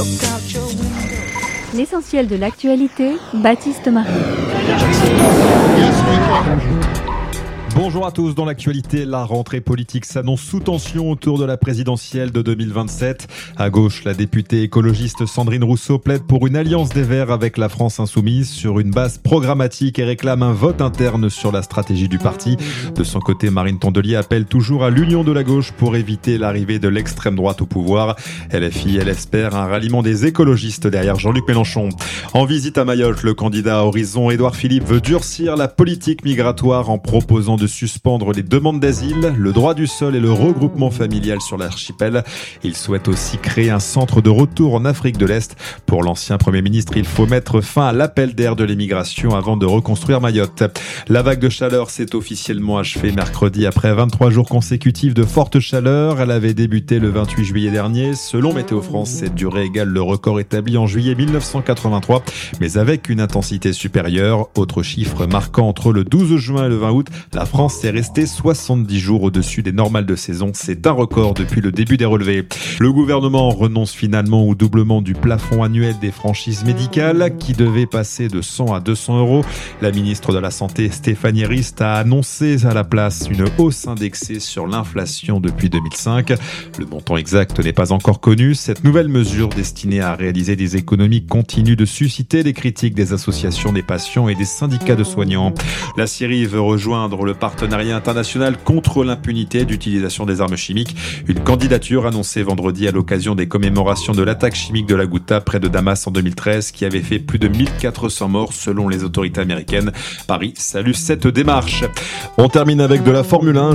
L'essentiel de l'actualité, Baptiste Marie. Bonjour à tous. Dans l'actualité, la rentrée politique s'annonce sous tension autour de la présidentielle de 2027. À gauche, la députée écologiste Sandrine Rousseau plaide pour une alliance des Verts avec la France insoumise sur une base programmatique et réclame un vote interne sur la stratégie du parti. De son côté, Marine Tondelier appelle toujours à l'union de la gauche pour éviter l'arrivée de l'extrême droite au pouvoir. LFI, elle espère un ralliement des écologistes derrière Jean-Luc Mélenchon. En visite à Mayotte, le candidat à Horizon, Édouard Philippe, veut durcir la politique migratoire en proposant de suspendre les demandes d'asile, le droit du sol et le regroupement familial sur l'archipel. Il souhaite aussi créer un centre de retour en Afrique de l'Est. Pour l'ancien Premier ministre, il faut mettre fin à l'appel d'air de l'immigration avant de reconstruire Mayotte. La vague de chaleur s'est officiellement achevée mercredi après 23 jours consécutifs de forte chaleur. Elle avait débuté le 28 juillet dernier. Selon Météo France, cette durée égale le record établi en juillet 1983, mais avec une intensité supérieure. Autre chiffre marquant, entre le 12 juin et le 20 août, la France est restée 70 jours au-dessus des normales de saison. C'est un record depuis le début des relevés. Le gouvernement renonce finalement au doublement du plafond annuel des franchises médicales qui devait passer de 100 à 200 euros. La ministre de la Santé, Stéphanie Rist, a annoncé à la place une hausse indexée sur l'inflation depuis 2005. Le montant exact n'est pas encore connu. Cette nouvelle mesure destinée à réaliser des économies continue de susciter les critiques des associations des patients et des syndicats de soignants. La Syrie veut rejoindre le partenariat international contre l'impunité d'utilisation des armes chimiques. Une candidature annoncée vendredi à l'occasion des commémorations de l'attaque chimique de la Ghouta près de Damas en 2013 qui avait fait plus de 1400 morts selon les autorités américaines. Paris salue cette démarche. On termine avec de la Formule 1.